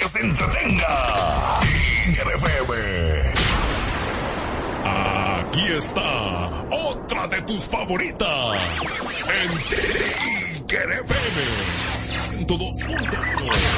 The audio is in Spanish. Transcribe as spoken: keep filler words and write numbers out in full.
los entretenga. Tigre F M. Aquí está otra de tus favoritas. En Tigre F M. ciento dos punto uno.